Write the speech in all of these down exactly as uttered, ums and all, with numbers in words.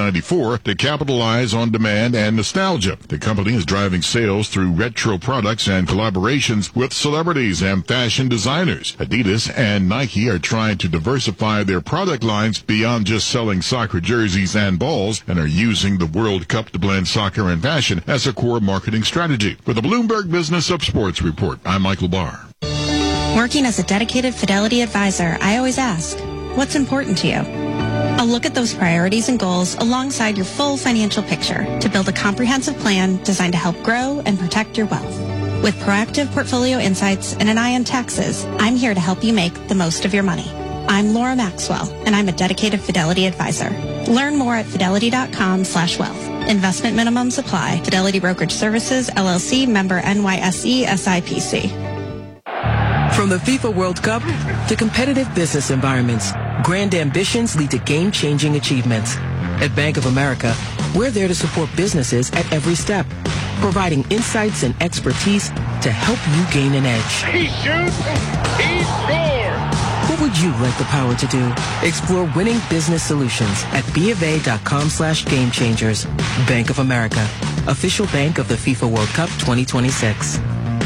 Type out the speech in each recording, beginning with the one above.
ninety-four to capitalize on demand and nostalgia. The company is driving sales through retro products and collaborations with celebrities and fashion designers. Adidas and Nike are trying to diversify their product lines beyond just selling soccer jerseys and balls and are using the World Cup to blend soccer and fashion as a core marketing strategy. For the Bloomberg Business of Sports Report, I'm Michael Barr. Working as a dedicated Fidelity advisor, I always ask, what's important to you? I'll look at those priorities and goals alongside your full financial picture to build a comprehensive plan designed to help grow and protect your wealth. With proactive portfolio insights and an eye on taxes, I'm here to help you make the most of your money. I'm Laura Maxwell, and I'm a dedicated Fidelity advisor. Learn more at fidelity.com slash wealth. Investment minimums apply. Fidelity Brokerage Services, L L C, member N Y S E, S I P C. From the FIFA World Cup to competitive business environments, grand ambitions lead to game-changing achievements. At Bank of America, we're there to support businesses at every step, providing insights and expertise to help you gain an edge. He shoots, he scores! What would you like the power to do? Explore winning business solutions at BofA.com slash game changers. Bank of America, official bank of the FIFA World Cup twenty twenty-six.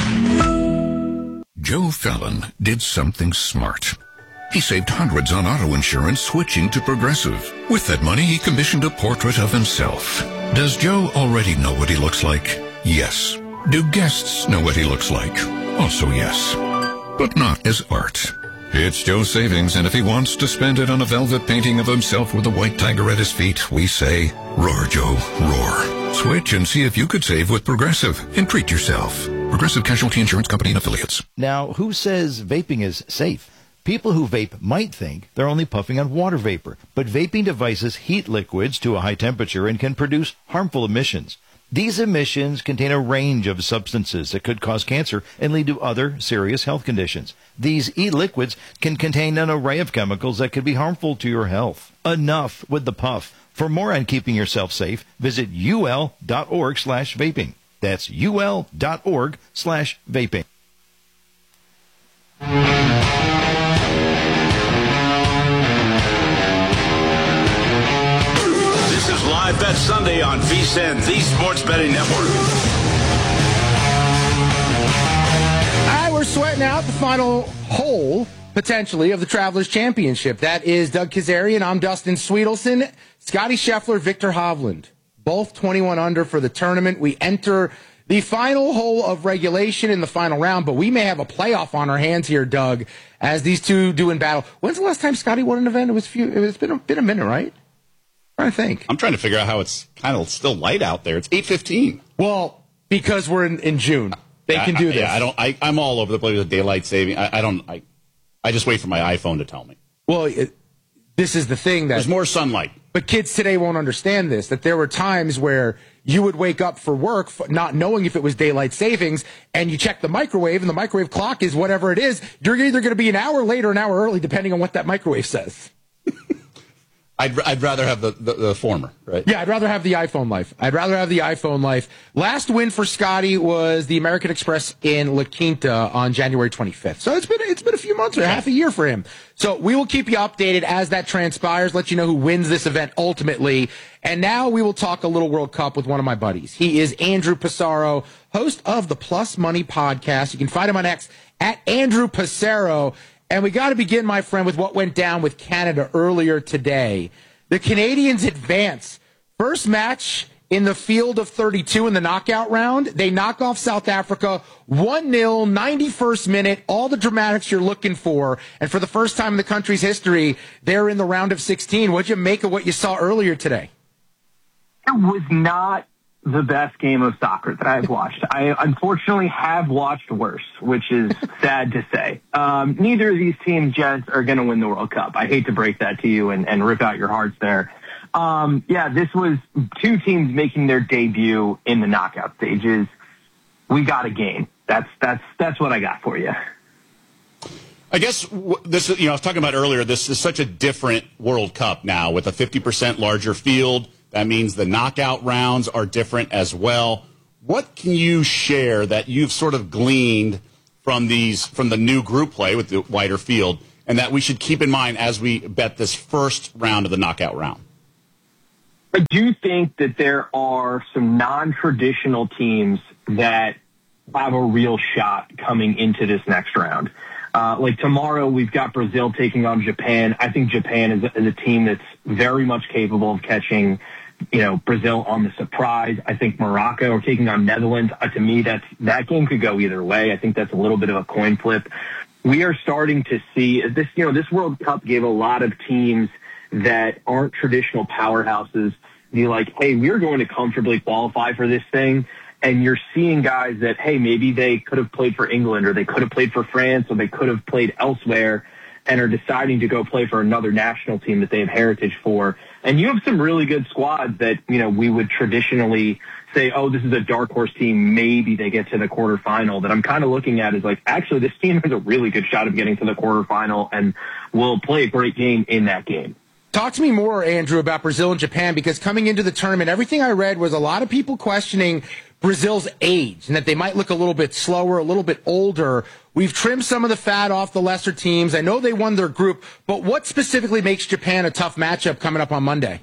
Joe Fallon did something smart. He saved hundreds on auto insurance switching to Progressive. With that money, he commissioned a portrait of himself. Does Joe already know what he looks like? Yes. Do guests know what he looks like? Also yes. But not as art. It's Joe's savings, and if he wants to spend it on a velvet painting of himself with a white tiger at his feet, we say, roar, Joe, roar. Switch and see if you could save with Progressive and treat yourself. Progressive Casualty Insurance Company and Affiliates. Now, who says vaping is safe? People who vape might think they're only puffing on water vapor, but vaping devices heat liquids to a high temperature and can produce harmful emissions. These emissions contain a range of substances that could cause cancer and lead to other serious health conditions. These e-liquids can contain an array of chemicals that could be harmful to your health. Enough with the puff. For more on keeping yourself safe, visit ul.org slash vaping. That's ul.org slash vaping. This is Live Bet Sunday on V S I N, the Sports Betting Network. All right, we're sweating out the final hole, potentially, of the Travelers Championship. That is Doug Kazarian. I'm Dustin Sweetelson. Scotty Scheffler, Victor Hovland. Both twenty-one under for the tournament. We enter the final hole of regulation in the final round, but we may have a playoff on our hands here, Doug, as these two do in battle. When's the last time Scotty won an event? It was a few, it's been a, been a minute, right? I'm trying to think. I'm trying to figure out how it's kind of still light out there. It's eight fifteen. Well, because we're in, in June. They I, can do I, this. Yeah, I don't, I, I'm all over the place with daylight saving. I, I don't. I, I just wait for my iPhone to tell me. Well, it, this is the thing that there's more sunlight. But kids today won't understand this, that there were times where you would wake up for work not knowing if it was daylight savings, and you check the microwave, and the microwave clock is whatever it is. You're either going to be an hour late or an hour early, depending on what that microwave says. I'd, I'd rather have the, the, the former, right? Yeah, I'd rather have the iPhone life. I'd rather have the iPhone life. Last win for Scotty was the American Express in La Quinta on January twenty-fifth. So it's been it's been a few months or half a year for him. So we will keep you updated as that transpires, let you know who wins this event ultimately. And now we will talk a little World Cup with one of my buddies. He is Andrew Passaro, host of the Plus Money Podcast. You can find him on X at Andrew Passaro. And we got to begin, my friend, with what went down with Canada earlier today. The Canadians advance. First match in the field of thirty-two in the knockout round. They knock off South Africa one nil, ninety-first minute, all the dramatics you're looking for. And for the first time in the country's history, they're in the round of sixteen. What'd you make of what you saw earlier today? It was not the best game of soccer that I've watched. I unfortunately have watched worse, which is sad to say. Um, neither of these teams, gents, are going to win the World Cup. I hate to break that to you and, and rip out your hearts there. Um, yeah, this was two teams making their debut in the knockout stages. We got a game. That's that's that's what I got for you. I guess this, you know, I was talking about earlier, this is such a different World Cup now with a fifty percent larger field. That means the knockout rounds are different as well. What can you share that you've sort of gleaned from these, from the new group play with the wider field, and that we should keep in mind as we bet this first round of the knockout round? I do think that there are some non-traditional teams that have a real shot coming into this next round. Uh, like tomorrow, we've got Brazil taking on Japan. I think Japan is a, is a team that's very much capable of catching, you know, Brazil on the surprise. I think Morocco are taking on Netherlands. Uh, to me, that's, that game could go either way. I think that's a little bit of a coin flip. We are starting to see this, you know, this World Cup gave a lot of teams that aren't traditional powerhouses be like, hey, we're going to comfortably qualify for this thing. And you're seeing guys that, hey, maybe they could have played for England or they could have played for France or they could have played elsewhere and are deciding to go play for another national team that they have heritage for. And you have some really good squads that, you know, we would traditionally say, oh, this is a dark horse team. Maybe they get to the quarterfinal. That I'm kind of looking at is like, actually, this team has a really good shot of getting to the quarterfinal and will play a great game in that game. Talk to me more, Andrew, about Brazil and Japan, because coming into the tournament, everything I read was a lot of people questioning Brazil's age and that they might look a little bit slower, a little bit older. We've trimmed some of the fat off the lesser teams. I know they won their group, but what specifically makes Japan a tough matchup coming up on Monday?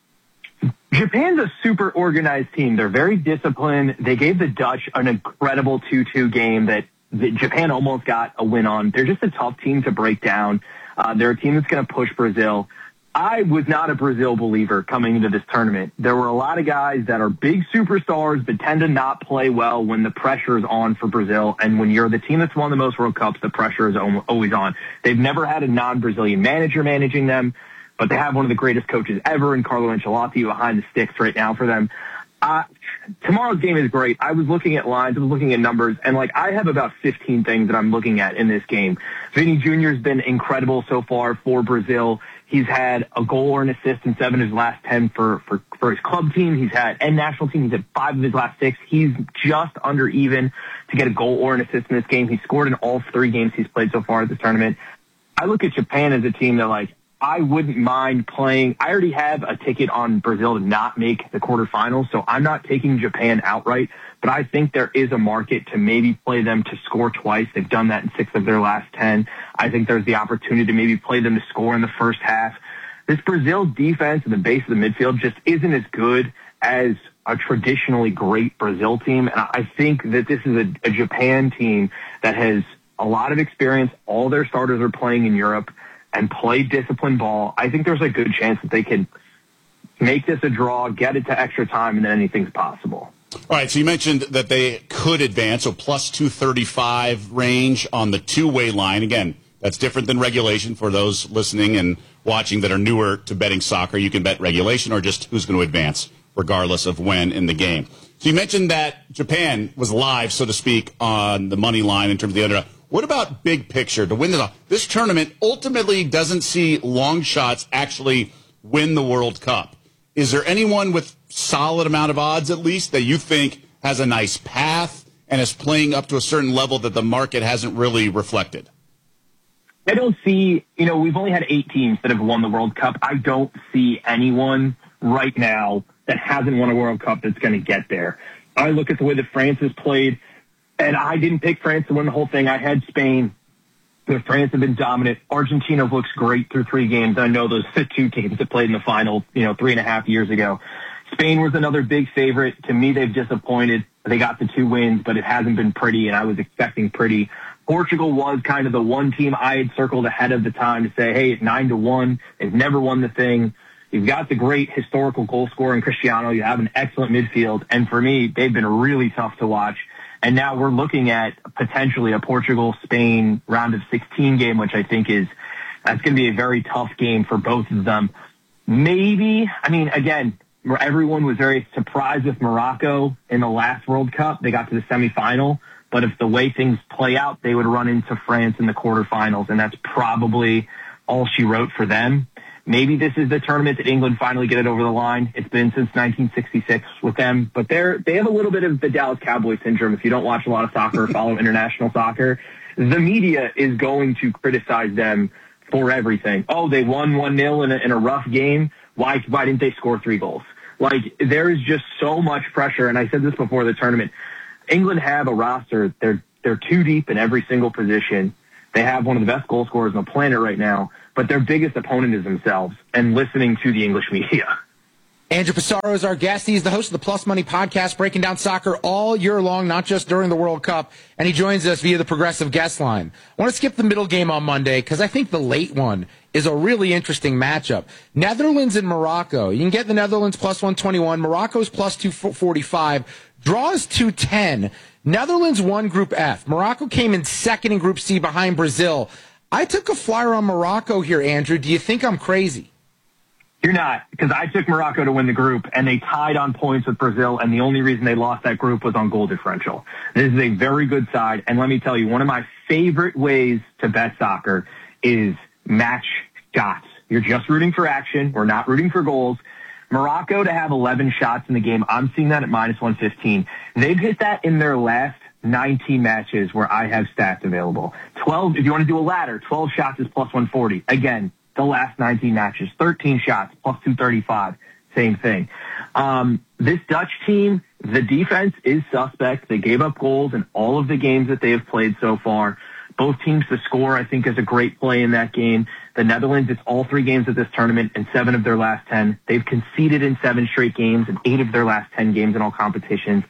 Japan's a super organized team. They're very disciplined. They gave the Dutch an incredible two two game that, that Japan almost got a win on. They're just a tough team to break down. Uh, they're a team that's going to push Brazil. I was not a Brazil believer coming into this tournament. There were a lot of guys that are big superstars but tend to not play well when the pressure is on for Brazil. And when you're the team that's won the most World Cups, the pressure is always on. They've never had a non-Brazilian manager managing them, but they have one of the greatest coaches ever in Carlo Ancelotti behind the sticks right now for them. Uh, tomorrow's game is great. I was looking at lines, I was looking at numbers, and like I have about fifteen things that I'm looking at in this game. Vinny Junior has been incredible so far for Brazil. He's had a goal or an assist in seven of his last ten for, for, for his club team. He's had, and national team, he's had five of his last six. He's just under even to get a goal or an assist in this game. He scored in all three games he's played so far at this tournament. I look at Japan as a team that, like, I wouldn't mind playing. I already have a ticket on Brazil to not make the quarterfinals, so I'm not taking Japan outright. But I think there is a market to maybe play them to score twice. They've done that in six of their last ten. I think there's the opportunity to maybe play them to score in the first half. This Brazil defense at the base of the midfield just isn't as good as a traditionally great Brazil team. And I think that this is a, a Japan team that has a lot of experience. All their starters are playing in Europe and play disciplined ball. I think there's a good chance that they can make this a draw, get it to extra time, and then anything's possible. All right, so you mentioned that they could advance, so plus two thirty-five range on the two-way line. Again, that's different than regulation for those listening and watching that are newer to betting soccer. You can bet regulation or just who's going to advance, regardless of when in the game. So you mentioned that Japan was live, so to speak, on the money line in terms of the under. What about big picture to win this? This tournament ultimately doesn't see long shots actually win the World Cup. Is there anyone with solid amount of odds, at least, that you think has a nice path and is playing up to a certain level that the market hasn't really reflected? I don't see, you know, we've only had eight teams that have won the World Cup. I don't see anyone right now that hasn't won a World Cup that's going to get there. I look at the way that France has played, and I didn't pick France to win the whole thing. I had Spain. But France have been dominant. Argentina looks great through three games. I know those are two teams that played in the final, you know, three and a half years ago. Spain was another big favorite. To me, they've disappointed. They got the two wins, but it hasn't been pretty, and I was expecting pretty. Portugal was kind of the one team I had circled ahead of the time to say, hey, it's nine to one. They've never won the thing. You've got the great historical goal scorer in Cristiano. You have an excellent midfield. And for me, they've been really tough to watch. And now we're looking at potentially a Portugal-Spain round of sixteen game, which I think is, that's going to be a very tough game for both of them. Maybe, I mean, again, everyone was very surprised with Morocco in the last World Cup. They got to the semifinal. But if the way things play out, they would run into France in the quarterfinals. And that's probably all she wrote for them. Maybe this is the tournament that England finally get it over the line. It's been since nineteen sixty-six with them, but they're, they have a little bit of the Dallas Cowboys syndrome. If you don't watch a lot of soccer or follow international soccer, the media is going to criticize them for everything. Oh, they won one nil in a, in a rough game. Why, why didn't they score three goals? Like, there is just so much pressure. And I said this before the tournament. England have a roster. They're, they're too deep in every single position. They have one of the best goal scorers on the planet right now, but their biggest opponent is themselves and listening to the English media. Andrew Pissarro is our guest. He's the host of the Plus Money podcast, breaking down soccer all year long, not just during the World Cup. And he joins us via the Progressive guest line. I want to skip the middle game on Monday because I think the late one is a really interesting matchup. Netherlands and Morocco. You can get the Netherlands plus one twenty-one. Morocco's plus two forty-five. Draw is two ten. Netherlands won Group F. Morocco came in second in Group C behind Brazil. I took a flyer on Morocco here, Andrew. Do you think I'm crazy? You're not, because I took Morocco to win the group, and they tied on points with Brazil, and the only reason they lost that group was on goal differential. This is a very good side, and let me tell you, one of my favorite ways to bet soccer is match shots. You're just rooting for action. We're not rooting for goals. Morocco to have eleven shots in the game, I'm seeing that at minus one fifteen. They've hit that in their last nineteen matches where I have stats available. twelve, if you want to do a ladder, twelve shots is plus one forty. Again, the last nineteen matches, thirteen shots, plus two thirty-five, same thing. Um, this Dutch team, the defense is suspect. They gave up goals in all of the games that they have played so far. Both teams to score, I think, is a great play in that game. The Netherlands, it's all three games of this tournament and seven of their last ten. They've conceded in seven straight games and eight of their last ten games in all competitions.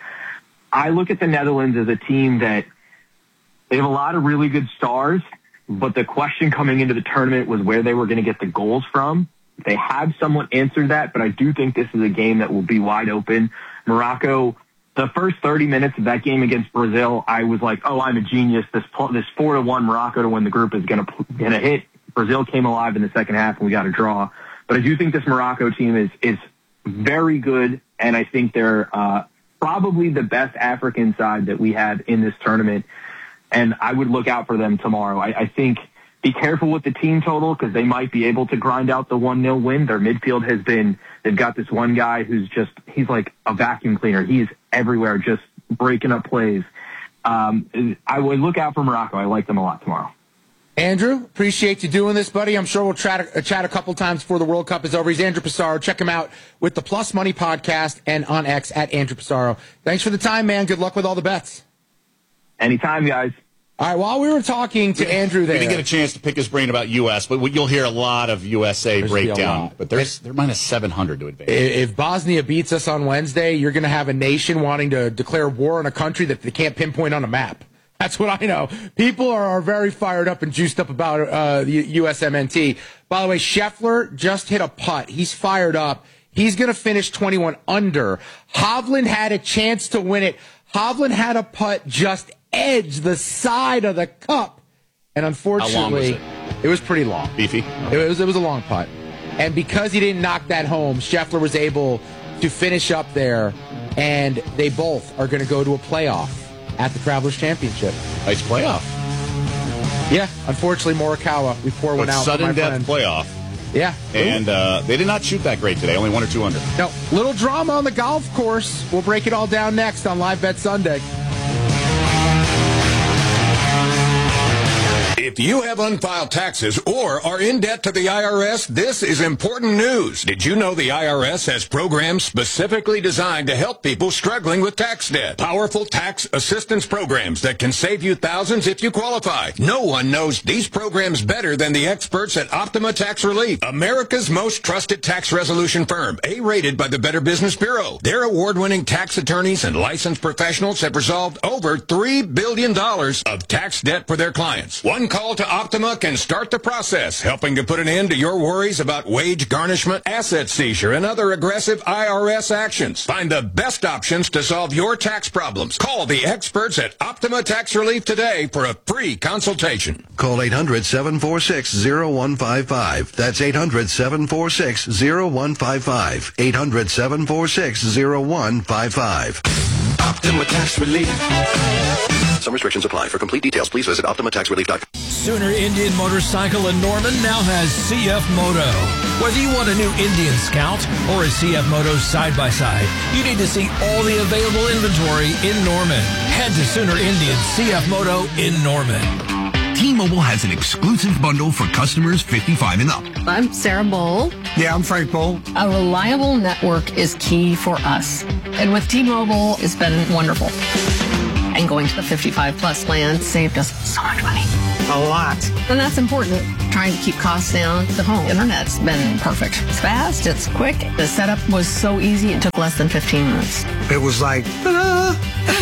I look at the Netherlands as a team that they have a lot of really good stars, but the question coming into the tournament was where they were going to get the goals from. They have somewhat answered that, but I do think this is a game that will be wide open. Morocco, the first thirty minutes of that game against Brazil, I was like, oh, I'm a genius. This this four to one Morocco to win the group is going to going to hit. Brazil came alive in the second half, and we got a draw. But I do think this Morocco team is is very good, and I think they're uh, probably the best African side that we have in this tournament. And I would look out for them tomorrow. I, I think be careful with the team total because they might be able to grind out the one nil win. Their midfield has been, they've got this one guy who's just, he's like a vacuum cleaner. He's everywhere, just breaking up plays. Um, I would look out for Morocco. I like them a lot tomorrow. Andrew, appreciate you doing this, buddy. I'm sure we'll chat, uh, chat a couple times before the World Cup is over. He's Andrew Pissarro. Check him out with the Plus Money podcast and on X at Andrew Pissarro. Thanks for the time, man. Good luck with all the bets. Anytime, guys. All right, while we were talking to Andrew there. We didn't get a chance to pick his brain about U S, but you'll hear a lot of U S A There's breakdown. But there's, they're minus seven hundred to advance. If Bosnia beats us on Wednesday, you're going to have a nation wanting to declare war on a country that they can't pinpoint on a map. That's what I know. People are, are very fired up and juiced up about uh, the U S M N T. By the way, Scheffler just hit a putt. He's fired up. He's going to finish twenty-one under. Hovland had a chance to win it. Hovland had a putt just edge the side of the cup, and unfortunately, How long was it? it was pretty long. Beefy. It was it was a long putt, and because he didn't knock that home, Scheffler was able to finish up there, and they both are going to go to a playoff at the Travelers Championship. Nice playoff. Yeah, unfortunately, Morikawa, we pour But one out. sudden for my death friend. playoff. Yeah, And uh, they did not shoot that great today. Only one or two under. no little drama on the golf course. We'll break it all down next on Live Bet Sunday. If you have unfiled taxes or are in debt to the I R S, this is important news. Did you know the I R S has programs specifically designed to help people struggling with tax debt? Powerful tax assistance programs that can save you thousands if you qualify. No one knows these programs better than the experts at Optima Tax Relief, America's most trusted tax resolution firm, A-rated by the Better Business Bureau. Their award-winning tax attorneys and licensed professionals have resolved over three billion dollars of tax debt for their clients. One call to Optima can start the process, helping to put an end to your worries about wage garnishment, asset seizure, and other aggressive I R S actions. Find the best options to solve your tax problems. Call the experts at Optima Tax Relief today for a free consultation. Call eight hundred, seven four six, zero one five five. That's eight hundred, seven four six, zero one five five. eight hundred, seven four six, zero one five five. Optima Tax Relief. Some restrictions apply. For complete details, please visit optima tax relief dot com. Sooner Indian Motorcycle in Norman now has C F Moto. Whether you want a new Indian Scout or a C F Moto side-by-side, you need to see all the available inventory in Norman. Head to Sooner Indian C F Moto in Norman. T-Mobile has an exclusive bundle for customers fifty-five and up. I'm Sarah Bowl. Yeah, I'm Frank Bowl. A reliable network is key for us. And with T-Mobile, it's been wonderful. And going to the fifty-five plus plan saved us so much money. a lot. And that's important. Trying to keep costs down. The home internet's been perfect. It's fast, it's quick. The setup was so easy, it took less than fifteen minutes. It was like, ta-da!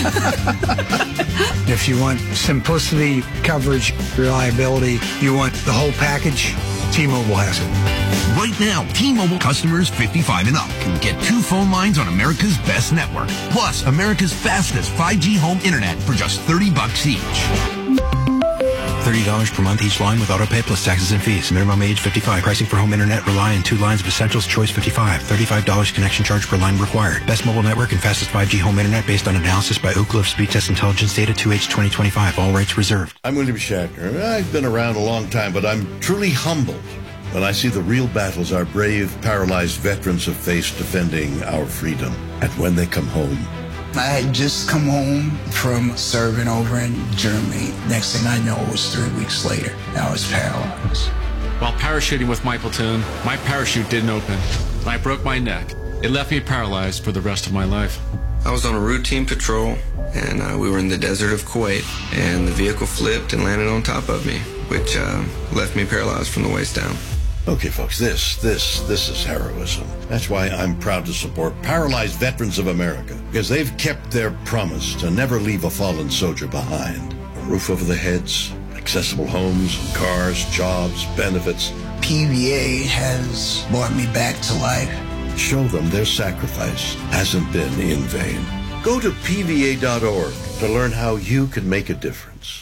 If you want simplicity, coverage, reliability, you want the whole package, T-Mobile has it. Right now, T-Mobile customers fifty-five and up can get two phone lines on America's best network, plus America's fastest five G home internet for just thirty bucks each. thirty dollars per month each line with autopay plus taxes and fees. Minimum age fifty-five. Pricing for home internet rely on two lines of Essentials Choice fifty-five. thirty-five dollars connection charge per line required. Best mobile network and fastest five G home internet based on analysis by Ookla of Speed Test Intelligence data two H twenty twenty-five. All rights reserved. I'm William Shatner. I've been around a long time, but I'm truly humbled when I see the real battles our brave, paralyzed veterans have faced defending our freedom. And when they come home, I had just come home from serving over in Germany. Next thing I know, it was three weeks later. I was paralyzed. While parachuting with my platoon, my parachute didn't open. I broke my neck. It left me paralyzed for the rest of my life. I was on a routine patrol, and uh, we were in the desert of Kuwait, and the vehicle flipped and landed on top of me, which uh, left me paralyzed from the waist down. okay, folks, this, this, this is heroism. That's why I'm proud to support Paralyzed Veterans of America, because they've kept their promise to never leave a fallen soldier behind. A roof over their heads, accessible homes, cars, jobs, benefits. P V A has brought me back to life. Show them their sacrifice hasn't been in vain. Go to P V A dot org to learn how you can make a difference.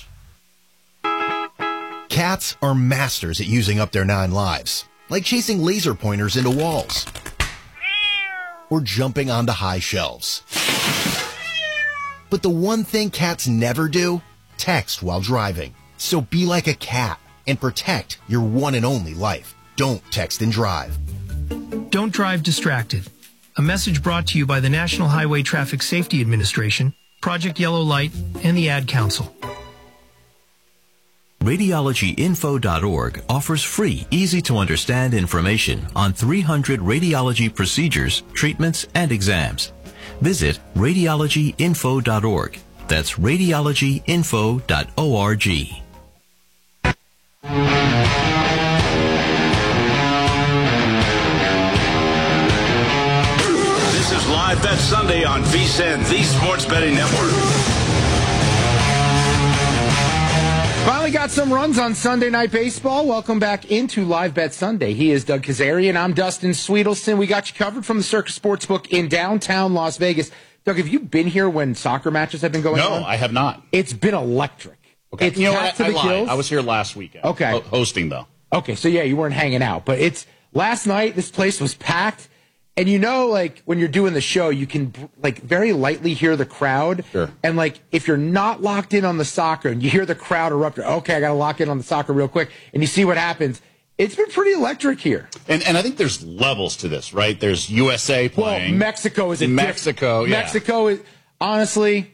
Cats are masters at using up their nine lives, like chasing laser pointers into walls or jumping onto high shelves. But the one thing cats never do, text while driving. So be like a cat and protect your one and only life. Don't text and drive. Don't drive distracted. A message brought to you by the National Highway Traffic Safety Administration, Project Yellow Light, and the Ad Council. Radiology Info dot org offers free, easy-to-understand information on three hundred radiology procedures, treatments, and exams. Visit Radiology Info dot org. That's Radiology Info dot org. This is Live Bet Sunday on V S I N, the Sports Betting Network. Finally got some runs on Sunday Night Baseball. Welcome back into Live Bet Sunday. He is Doug Kazarian. I'm Dustin Sweetelson. We got you covered from the Circus Sportsbook in downtown Las Vegas. Doug, have you been here when soccer matches have been going no, on? No, I have not. It's been electric. Okay. It's you know packed what? I, to I the lied. gills. I was here last weekend. Okay. Ho- hosting, though. Okay, so yeah, you weren't hanging out. But it's last night, this place was packed. And you know, like, when you're doing the show, you can, like, very lightly hear the crowd. Sure. And, like, if you're not locked in on the soccer and you hear the crowd erupt, okay, I got to lock in on the soccer real quick, and you see what happens, it's been pretty electric here. And and I think there's levels to this, right? There's U S A playing. Well, Mexico is a Mexico, diff- yeah. Mexico is, honestly,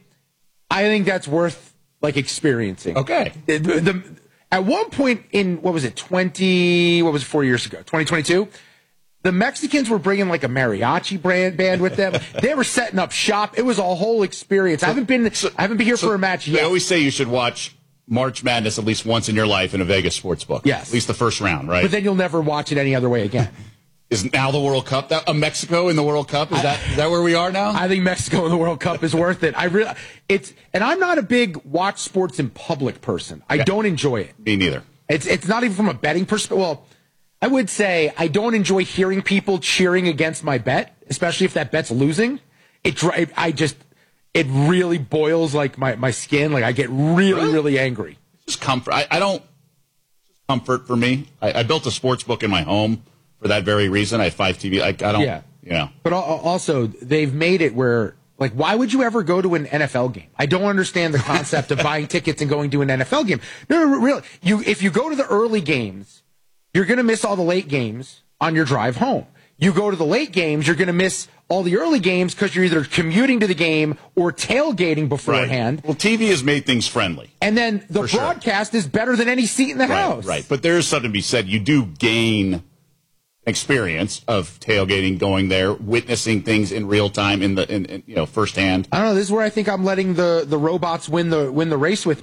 I think that's worth, like, experiencing. Okay. The, the, at one point in, what was it, twenty, what was it, four years ago, twenty twenty-two? The Mexicans were bringing like a mariachi brand band with them. They were setting up shop. It was a whole experience. I haven't been I haven't been here so for a match yet. They always say you should watch March Madness at least once in your life in a Vegas sports book. Yes. At least the first round, right? But then you'll never watch it any other way again. Is now the World Cup that, uh, Mexico in the World Cup? Is that is that where we are now? I think Mexico in the World Cup is worth it. I really it's and I'm not a big watch sports in public person. I yeah. don't enjoy it. Me neither. It's it's not even from a betting perspective. Well, I would say I don't enjoy hearing people cheering against my bet, especially if that bet's losing. It I just it really boils like my, my skin. Like I get really really, really angry. Just comfort. I, I don't. Just comfort for me. I, I built a sports book in my home for that very reason. I have five T V. I, I don't. Yeah. You know. But also they've made it where like why would you ever go to an N F L game? I don't understand the concept of buying tickets and going to an N F L game. No, no, really. You if you go to the early games, you're going to miss all the late games on your drive home. You go to the late games, you're going to miss all the early games because you're either commuting to the game or tailgating beforehand. Right. Well, T V has made things friendly. And then the For broadcast sure. is better than any seat in the right, house. Right, but there is something to be said. You do gain experience of tailgating, going there, witnessing things in real time, in the in, in you know firsthand. I don't know. This is where I think I'm letting the, the robots win the win the race with me. Yeah.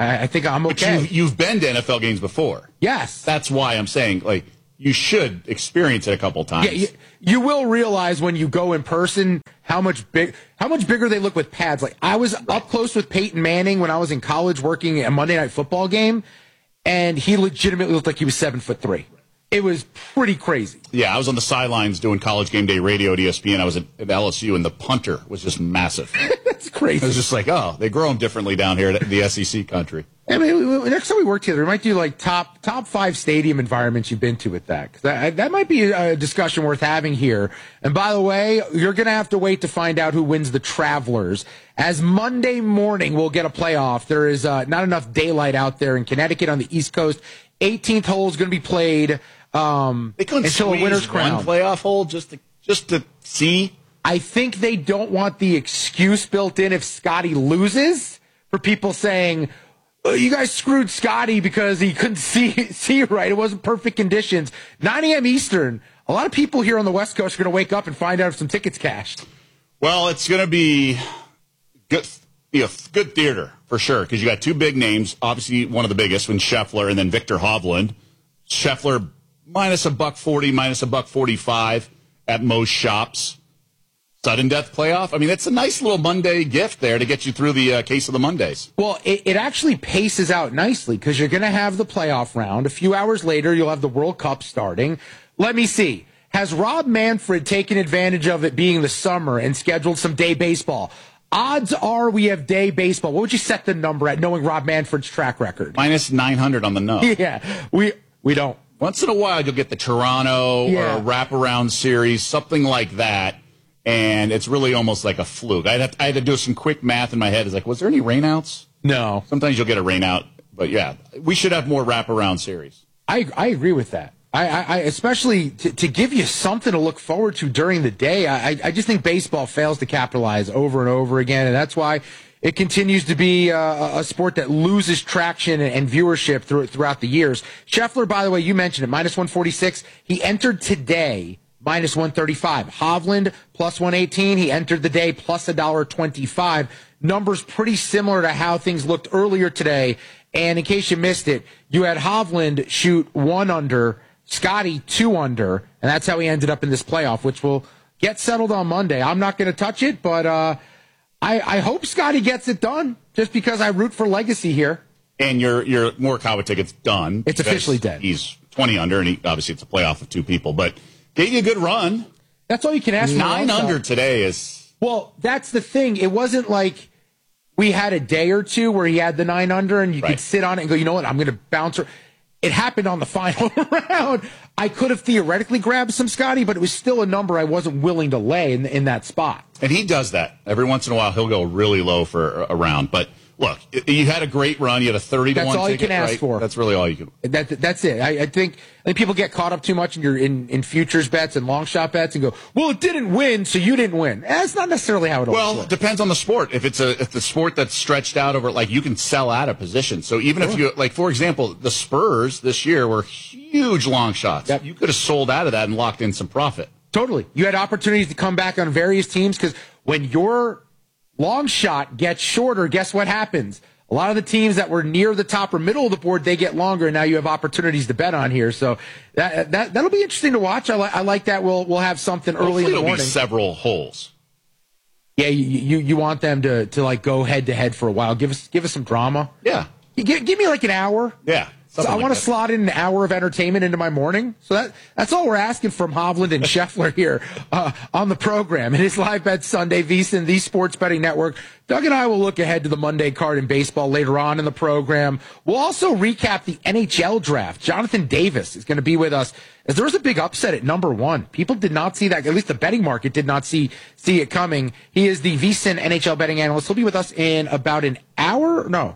I, I think I'm okay. But you've, you've been to N F L games before. Yes. That's why I'm saying, like, you should experience it a couple times. Yeah, you, you will realize when you go in person how much big, how much bigger they look with pads. Like I was up close with Peyton Manning when I was in college working a Monday Night Football game, and he legitimately looked like he was seven foot three. It was pretty crazy. Yeah, I was on the sidelines doing college game day radio at E S P N. I was at, at L S U, and the punter was just massive. That's crazy. It was just like, oh, they grow them differently down here at the S E C country. I mean, next time we work together, we might do like top top five stadium environments you've been to with that. Because that, that might be a discussion worth having here. And by the way, you're going to have to wait to find out who wins the Travelers. As Monday morning we'll get a playoff. There is uh, not enough daylight out there in Connecticut on the East Coast. eighteenth hole is going to be played um, they couldn't until a winner's crown. One playoff hole just to, just to see? I think they don't want the excuse built in if Scotty loses for people saying, oh, you guys screwed Scotty because he couldn't see see right. It wasn't perfect conditions. nine a.m. Eastern. A lot of people here on the West Coast are going to wake up and find out if some tickets cashed. Well, it's going to be good, you know, good theater for sure because you got two big names. Obviously, one of the biggest, when Scheffler and then Victor Hovland. Scheffler minus a buck forty, minus a buck forty-five at most shops. Sudden death playoff. I mean, that's a nice little Monday gift there to get you through the uh, case of the Mondays. Well, it, it actually paces out nicely because you're going to have the playoff round. A few hours later, you'll have the World Cup starting. Let me see. Has Rob Manfred taken advantage of it being the summer and scheduled some day baseball? Odds are we have day baseball. What would you set the number at, knowing Rob Manfred's track record? Minus nine hundred on the no. Yeah, we we don't. Once in a while, you'll get the Toronto Yeah. or a wraparound series, something like that. And it's really almost like a fluke. I'd have to, I had to do some quick math in my head. It's like, was there any rainouts? No. Sometimes you'll get a rainout, but yeah, we should have more wraparound series. I I agree with that. I, I, I especially to, to give you something to look forward to during the day. I I just think baseball fails to capitalize over and over again, and that's why it continues to be uh, a sport that loses traction and, and viewership through, throughout the years. Scheffler, by the way, you mentioned it, minus one forty-six. He entered today minus one thirty-five. Hovland, plus one eighteen. He entered the day plus one dollar twenty-five. Numbers pretty similar to how things looked earlier today. And in case you missed it, you had Hovland shoot one under, Scotty two under, and that's how he ended up in this playoff, which will get settled on Monday. I'm not going to touch it, but uh, I, I hope Scotty gets it done just because I root for legacy here. And your your Morikawa ticket's done. It's officially dead. He's twenty under, and he, obviously it's a playoff of two people, but gave you a good run. That's all you can ask for. Nine under today is... Well, that's the thing. It wasn't like we had a day or two where he had the nine under and you Right. could sit on it and go, you know what, I'm going to bounce. Her. It happened on the final round. I could have theoretically grabbed some Scotty, but it was still a number I wasn't willing to lay in, in that spot. And he does that. Every once in a while, he'll go really low for a round. But look, you had a great run. You had a thirty to one That's all ticket, you can ask right? for. That's really all you can. That, that's it. I, I think I think people get caught up too much in your in, in futures bets and long shot bets and go, well, it didn't win, so you didn't win. That's not necessarily how it always Well, works. it depends on the sport. If it's a if the sport that's stretched out over, like, you can sell out a position. So even if you, like, for example, the Spurs this year were huge long shots. Yep. You could have sold out of that and locked in some profit. Totally. You had opportunities to come back on various teams because when your long shot gets shorter, guess what happens? A lot of the teams that were near the top or middle of the board, they get longer, and now you have opportunities to bet on here. So that, that, that'll be interesting to watch. I, li- I like that. We'll we'll have something early Hopefully in the it'll morning. be several holes. Yeah, you, you you want them to, to like go head to head for a while. Give us give us some drama. Yeah. Give, give me like an hour. Yeah. So I like want to that. slot in an hour of entertainment into my morning. So that that's all we're asking from Hovland and Scheffler here uh, on the program. It is Live Bet Sunday, VSiN, the Sports Betting Network. Doug and I will look ahead to the Monday card in baseball later on in the program. We'll also recap the N H L draft. Jonathan Davis is going to be with us. As there was a big upset at number one. People did not see that. At least the betting market did not see see it coming. He is the VSiN N H L betting analyst. He'll be with us in about an hour. No.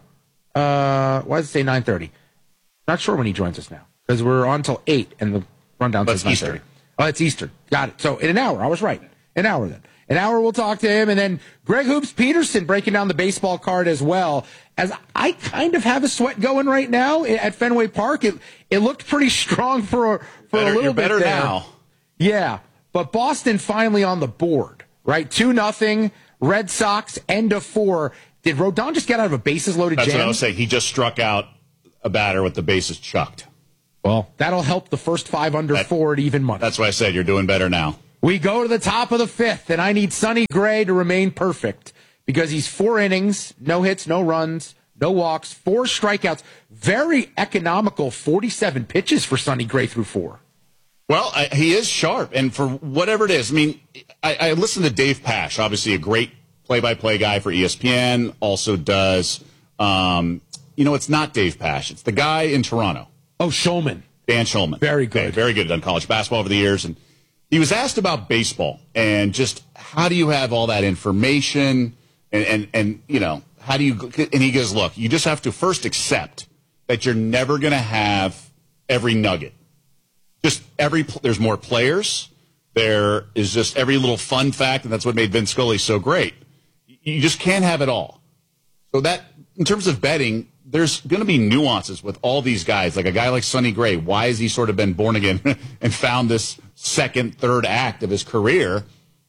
Uh, why does it say nine thirty? Not sure when he joins us now because we're on till eight and the rundown says That's nine thirty. Eastern. Oh, it's Eastern. Got it. So in an hour, I was right. An hour then. An hour we'll talk to him, and then Greg Hoops Peterson breaking down the baseball card as well. As I kind of have a sweat going right now at Fenway Park. It it looked pretty strong for a, for Better- a little you're bit better there. now. Yeah, but Boston finally on the board, right? Two nothing. Red Sox end of four. Did Rodon just get out of a bases-loaded That's jam? what I was saying. He just struck out a batter with the bases chucked. Well, that'll help the first five under That- four at even money. That's why I said you're doing better now. We go to the top of the fifth, and I need Sonny Gray to remain perfect because he's four innings, no hits, no runs, no walks, four strikeouts. Very economical, forty-seven pitches for Sonny Gray through four. Well, I, he is sharp, and for whatever it is, I mean, I, I listen to Dave Pasch, obviously a great play-by-play guy for E S P N, also does, um, you know, it's not Dave Pasch. It's the guy in Toronto. Oh, Shulman. Dan Shulman. Very good. Okay, very good. Done college basketball over the years, and he was asked about baseball and just how do you have all that information and, and, and you know, how do you, and he goes, look, you just have to first accept that you're never going to have every nugget. Just every, there's more players. There is just every little fun fact, and that's what made Vince Scully so great. You just can't have it all. So that, in terms of betting, there's going to be nuances with all these guys. Like a guy like Sonny Gray, why has he sort of been born again and found this second, third act of his career?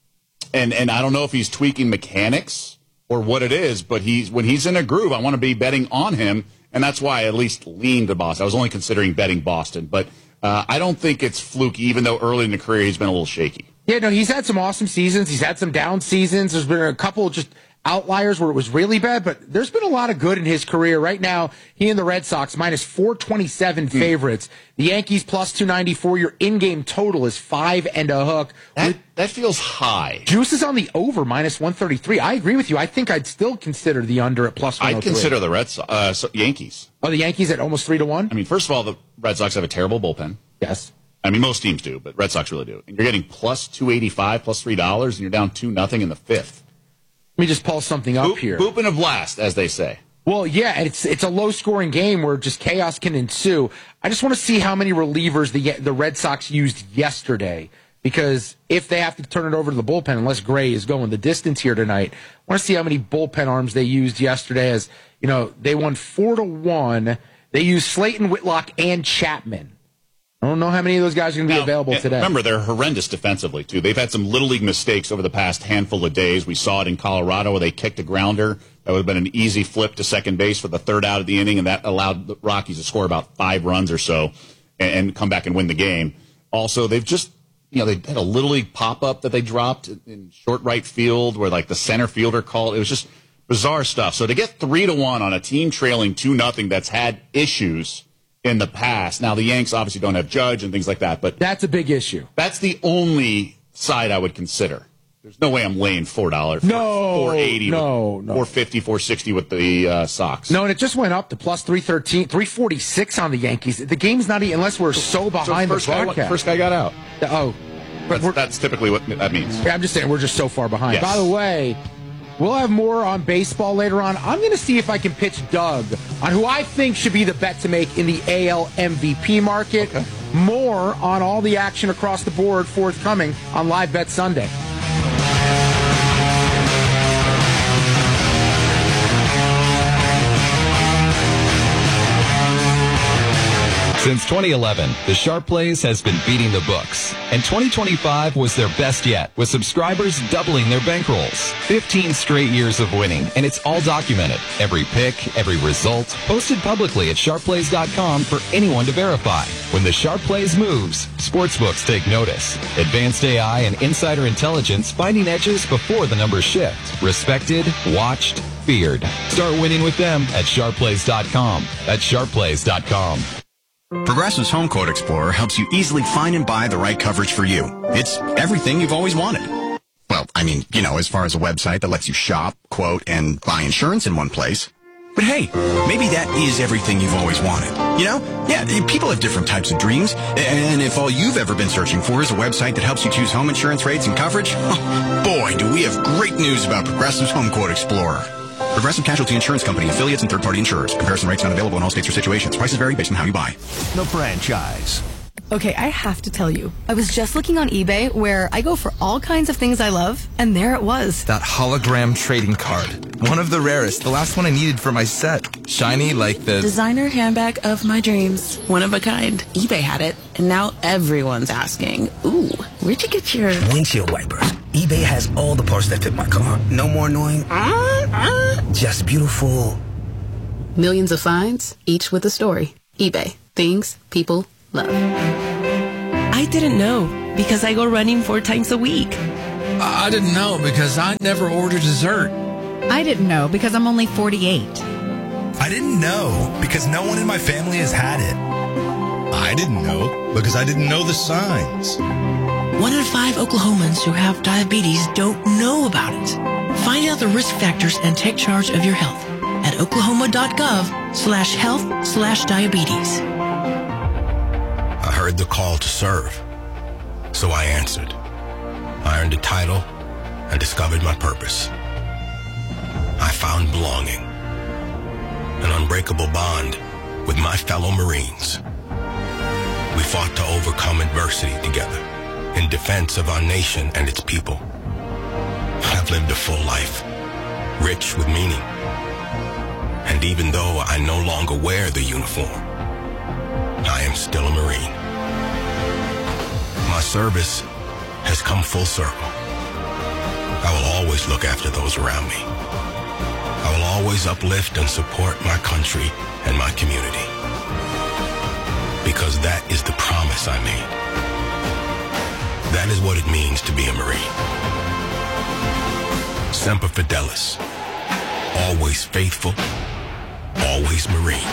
And and I don't know if he's tweaking mechanics or what it is, but he's when he's in a groove, I want to be betting on him, and that's why I at least leaned to Boston. I was only considering betting Boston, but uh, I don't think it's fluky, even though early in the career he's been a little shaky. Yeah, no, he's had some awesome seasons. He's had some down seasons. There's been a couple just outliers where it was really bad, but there's been a lot of good in his career. Right now, he and the Red Sox, minus four twenty-seven favorites. The Yankees, plus two ninety-four. Your in-game total is five and a hook. That, that feels high. Juice is on the over, minus one thirty-three. I agree with you. I think I'd still consider the under at plus one oh three. I'd consider the Red Sox, uh, so Yankees. Oh, the Yankees at almost three to one? I mean, first of all, the Red Sox have a terrible bullpen. Yes. I mean, most teams do, but Red Sox really do. And you're getting plus two eighty-five, plus three dollars, and you're down two nothing in the fifth. Let me just pull something up Boop, here. Boop and a blast, as they say. Well, yeah, and it's it's a low-scoring game where just chaos can ensue. I just want to see how many relievers the the Red Sox used yesterday, because if they have to turn it over to the bullpen, unless Gray is going the distance here tonight, I want to see how many bullpen arms they used yesterday. As you know, they won four to one. They used Slayton, Whitlock, and Chapman. I don't know how many of those guys are going to be Now, available today. Remember, they're horrendous defensively, too. They've had some Little League mistakes over the past handful of days. We saw it in Colorado where they kicked a grounder. That would have been an easy flip to second base for the third out of the inning, and that allowed the Rockies to score about five runs or so and, and come back and win the game. Also, they've just, you know, they had a Little League pop-up that they dropped in short right field where, like, the center fielder called. It was just bizarre stuff. So to get three to one on a team trailing two nothing that's had issues in the past. Now, the Yanks obviously don't have Judge and things like that, but that's a big issue. That's the only side I would consider. There's no way I'm laying four dollars. No, four eighty, no, no. four fifty, four sixty with the uh, Sox. No, and it just went up to plus three thirteen, three forty-six on the Yankees. The game's not even, unless we're so behind so the first guy, broadcast. first guy got out. Oh. That's, that's typically what that means. Yeah, I'm just saying we're just so far behind. Yes. By the way, we'll have more on baseball later on. I'm going to see if I can pitch Doug on who I think should be the bet to make in the A L M V P market. Okay. More on all the action across the board forthcoming on Live Bet Sunday. Since twenty eleven, the Sharp Plays has been beating the books, and twenty twenty-five was their best yet, with subscribers doubling their bankrolls. fifteen straight years of winning, and it's all documented. Every pick, every result, posted publicly at sharp plays dot com for anyone to verify. When the Sharp Plays moves, sportsbooks take notice. Advanced A I and insider intelligence finding edges before the numbers shift. Respected, watched, feared. Start winning with them at sharp plays dot com. That's sharp plays dot com. Progressive's Home Quote Explorer helps you easily find and buy the right coverage for you. It's everything you've always wanted. Well, I mean, you know, as far as a website that lets you shop, quote, and buy insurance in one place. But hey, maybe that is everything you've always wanted. You know? Yeah, people have different types of dreams. And if all you've ever been searching for is a website that helps you choose home insurance rates and coverage, oh, boy, do we have great news about Progressive's Home Quote Explorer. Progressive Casualty Insurance Company, affiliates, and third-party insurers. Comparison rates not available in all states or situations. Prices vary based on how you buy. The franchise. Okay, I have to tell you, I was just looking on eBay where I go for all kinds of things I love, and there it was. That hologram trading card. One of the rarest. The last one I needed for my set. Shiny like the... designer handbag of my dreams. One of a kind. eBay had it, and now everyone's asking, ooh, where'd you get your... windshield wipers. eBay has all the parts that fit my car. No more annoying, uh, uh, just beautiful. Millions of signs, each with a story. eBay. Things people love. I didn't know because I go running four times a week. I didn't know because I never order dessert. I didn't know because I'm only forty-eight. I didn't know because no one in my family has had it. I didn't know because I didn't know the signs. One in five Oklahomans who have diabetes don't know about it. Find out the risk factors and take charge of your health at oklahoma.gov slash health slash diabetes. I heard the call to serve, so I answered. I earned a title and discovered my purpose. I found belonging, an unbreakable bond with my fellow Marines. We fought to overcome adversity together in defense of our nation and its people. I've lived a full life, rich with meaning. And even though I no longer wear the uniform, I am still a Marine. My service has come full circle. I will always look after those around me. I will always uplift and support my country and my community. Because that is the promise I made. That is what it means to be a Marine. Semper Fidelis. Always faithful. Always Marine.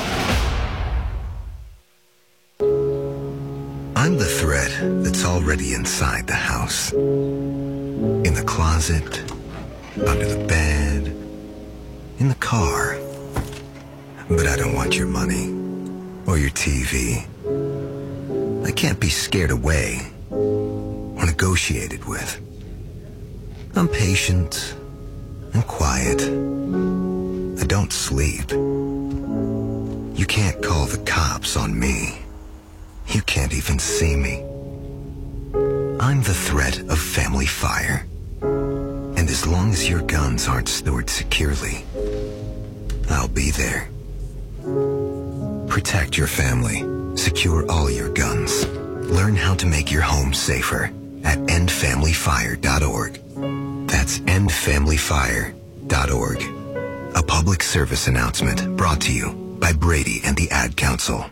I'm the thread that's already inside the house. In the closet, under the bed, in the car. But I don't want your money or your T V. I can't be scared away or negotiated with. I'm patient and quiet. I don't sleep. You can't call the cops on me. You can't even see me. I'm the threat of family fire. And as long as your guns aren't stored securely, I'll be there. Protect your family. Secure all your guns. Learn how to make your home safer at end family fire dot org. That's end family fire dot org. A public service announcement brought to you by Brady and the Ad Council.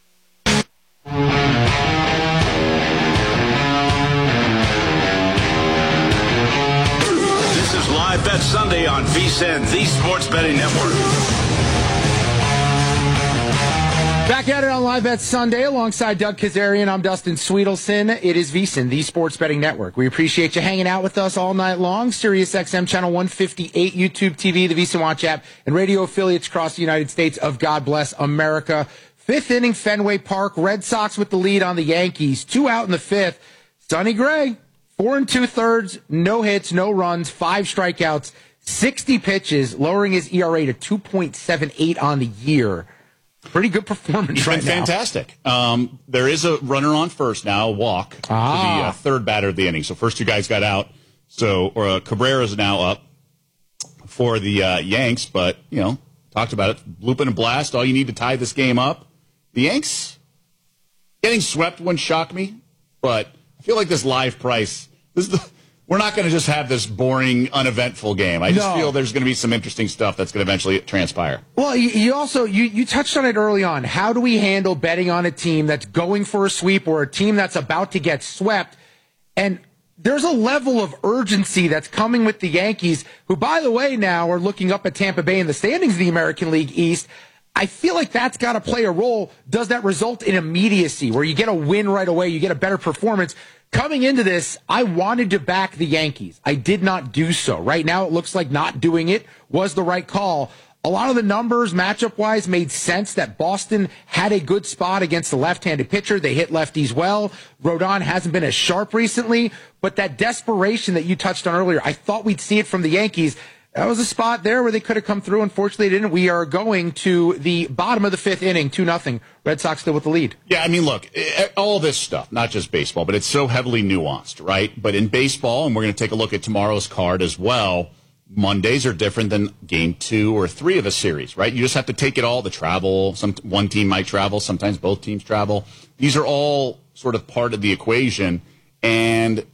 This is Live Bet Sunday on V S I N, the Sports Betting Network. Back at it on Live Bet Sunday alongside Doug Kazarian. I'm Dustin Sweetelson. It is V S I N, the Sports Betting Network. We appreciate you hanging out with us all night long. Sirius X M Channel one fifty-eight, YouTube T V, the V S I N Watch app, and radio affiliates across the United States of God Bless America. Fifth inning, Fenway Park. Red Sox with the lead on the Yankees. Two out in the fifth. Sonny Gray, four and two-thirds, no hits, no runs, five strikeouts, sixty pitches, lowering his E R A to two point seven eight on the year. Pretty good performance He's right been now. fantastic. Um, there is a runner on first now, a walk, Ah. to the uh, third batter of the inning. So first two guys got out. So uh, Cabrera is now up for the uh, Yanks, but, you know, talked about it. Bloop and a blast, all you need to tie this game up. The Yanks getting swept wouldn't shock me, but I feel like this live price, this is the, we're not going to just have this boring, uneventful game. I just No. feel there's going to be some interesting stuff that's going to eventually transpire. Well, you, you also you, you touched on it early on. How do we handle betting on a team that's going for a sweep or a team that's about to get swept? And there's a level of urgency that's coming with the Yankees, who, by the way, now are looking up at Tampa Bay in the standings of the American League East. I feel like that's got to play a role. Does that result in immediacy, where you get a win right away, you get a better performance? Coming into this, I wanted to back the Yankees. I did not do so. Right now, it looks like not doing it was the right call. A lot of the numbers, matchup-wise, made sense that Boston had a good spot against the left-handed pitcher. They hit lefties well. Rodon hasn't been as sharp recently, but that desperation that you touched on earlier, I thought we'd see it from the Yankees. That was a spot there where they could have come through. Unfortunately, they didn't. We are going to the bottom of the fifth inning, two nothing. Red Sox still with the lead. Yeah, I mean, look, all this stuff, not just baseball, but it's so heavily nuanced, right? But in baseball, and we're going to take a look at tomorrow's card as well, Mondays are different than game two or three of a series, right? You just have to take it all, the travel. Some one team might travel. Sometimes both teams travel. These are all sort of part of the equation. And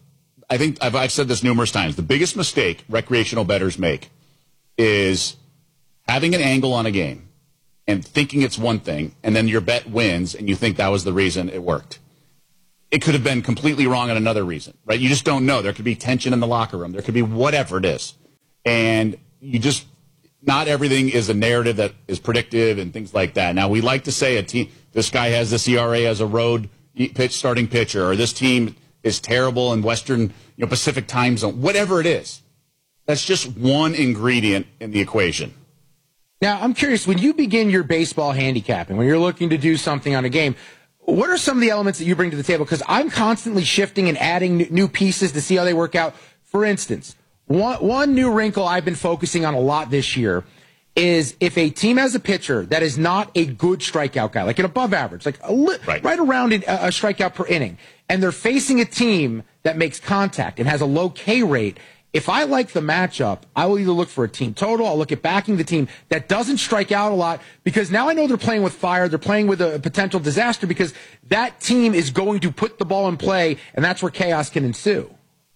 I think I've, I've said this numerous times. The biggest mistake recreational bettors make is having an angle on a game and thinking it's one thing, and then your bet wins, and you think that was the reason it worked. It could have been completely wrong on another reason, right? You just don't know. There could be tension in the locker room. There could be whatever it is. And you just, not everything is a narrative that is predictive and things like that. Now, we like to say a team, this guy has this E R A as a road pitch starting pitcher, or this team is terrible in Western, you know, Pacific time zone, whatever it is. That's just one ingredient in the equation. Now, I'm curious, when you begin your baseball handicapping, when you're looking to do something on a game, what are some of the elements that you bring to the table? Because I'm constantly shifting and adding new pieces to see how they work out. For instance, one, one new wrinkle I've been focusing on a lot this year is if a team has a pitcher that is not a good strikeout guy, like an above average, like a li- right. right around a, a strikeout per inning, and they're facing a team that makes contact and has a low K rate, if I like the matchup, I will either look for a team total, I'll look at backing the team that doesn't strike out a lot, because now I know they're playing with fire, they're playing with a potential disaster, because that team is going to put the ball in play, and that's where chaos can ensue.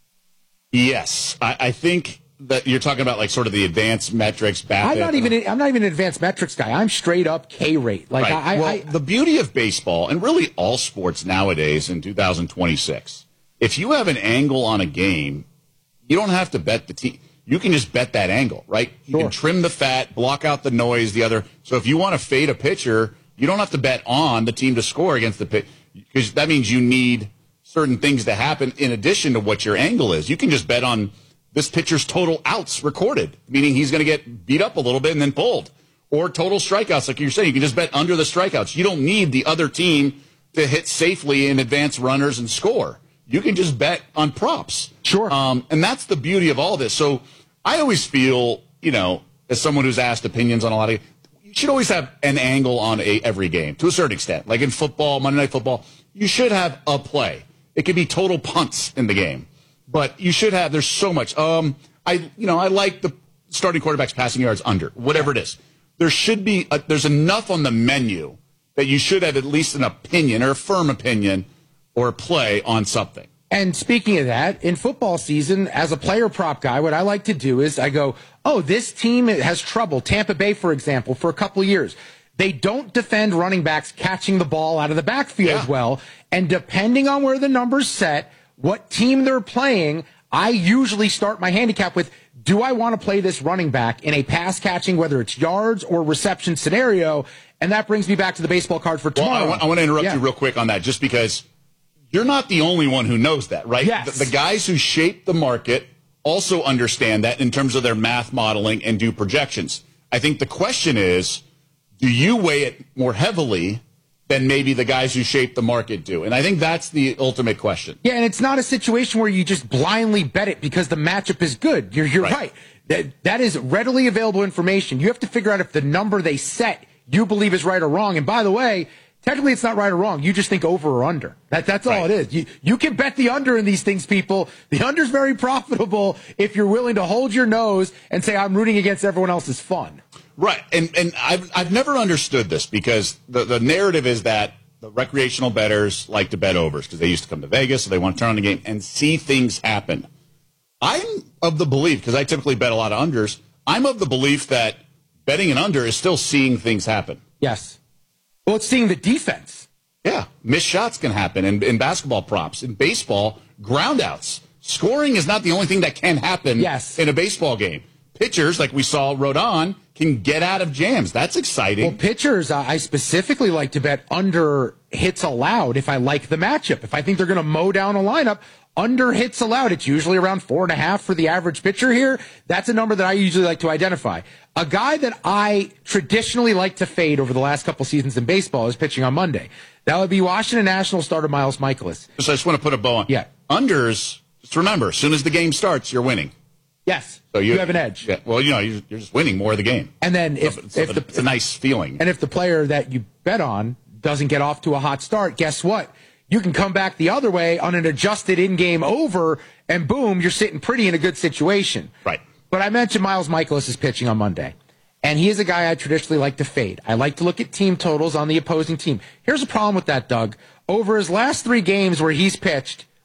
Yes, I, I think that you're talking about like sort of the advanced metrics. I'm not even I'm not even an advanced metrics guy. I'm straight up K rate. Like right. I, well, I, the beauty of baseball and really all sports nowadays in two thousand twenty-six, if you have an angle on a game, you don't have to bet the team. You can just bet that angle, right? You sure. can trim the fat, block out the noise, the other. So if you want to fade a pitcher, you don't have to bet on the team to score against the pitch, because that means you need certain things to happen in addition to what your angle is. You can just bet on this pitcher's total outs recorded, meaning he's going to get beat up a little bit and then pulled. Or total strikeouts, like you're saying. You can just bet under the strikeouts. You don't need the other team to hit safely and advance runners and score. You can just bet on props. Sure. Um, and that's the beauty of all this. So I always feel, you know, as someone who's asked opinions on a lot of, you should always have an angle on a, every game to a certain extent. Like in football, Monday Night Football, you should have a play. It could be total punts in the game. But you should have, there's so much. Um, I, you know, I like the starting quarterback's passing yards under, whatever it is. There should be, a, there's enough on the menu that you should have at least an opinion or a firm opinion or a play on something. And speaking of that, in football season, as a player prop guy, what I like to do is I go, oh, this team has trouble. Tampa Bay, for example, for a couple of years. They don't defend running backs catching the ball out of the backfield yeah. well. And depending on where the number's set, what team they're playing, I usually start my handicap with, do I want to play this running back in a pass catching, whether it's yards or reception scenario? And that brings me back to the baseball card for tomorrow. Well, I, want, I want to interrupt yeah. you real quick on that, just because you're not the only one who knows that, right? Yes. The, the guys who shape the market also understand that in terms of their math modeling and do projections. I think the question is, do you weigh it more heavily than maybe the guys who shape the market do? And I think that's the ultimate question. Yeah, and it's not a situation where you just blindly bet it because the matchup is good. You're, you're right. right. That, that is readily available information. You have to figure out if the number they set you believe is right or wrong. And by the way, technically it's not right or wrong. You just think over or under. That, that's all right. it is. You, you can bet the under in these things, people. The under's very profitable if you're willing to hold your nose and say, I'm rooting against everyone else's fun. Right, and and I've I've never understood this, because the, the narrative is that the recreational bettors like to bet overs because they used to come to Vegas, so they want to turn on the game and see things happen. I'm of the belief, because I typically bet a lot of unders, I'm of the belief that betting an under is still seeing things happen. Yes. Well, it's seeing the defense. Yeah, missed shots can happen in, in basketball props. In baseball, groundouts. Scoring is not the only thing that can happen yes. in a baseball game. Pitchers, like we saw Rodon, can get out of jams. That's exciting. Well, pitchers, I specifically like to bet under hits allowed if I like the matchup. If I think they're going to mow down a lineup, under hits allowed. It's usually around four and a half for the average pitcher here. That's a number that I usually like to identify. A guy that I traditionally like to fade over the last couple seasons in baseball is pitching on Monday. That would be Washington Nationals starter Miles Mikolas. So I just want to put a bow on. Yeah. Unders, just remember, as soon as the game starts, you're winning. Yes. So you, you have an edge. Yeah, well, you know, you're, you're just winning more of the game. And then if, so, so if the, it's a nice feeling. And if the player that you bet on doesn't get off to a hot start, guess what? You can come back the other way on an adjusted in-game over, and boom, you're sitting pretty in a good situation. Right. But I mentioned Miles Mikolas is pitching on Monday, and he is a guy I traditionally like to fade. I like to look at team totals on the opposing team. Here's the problem with that, Doug. Over his last three games where he's pitched,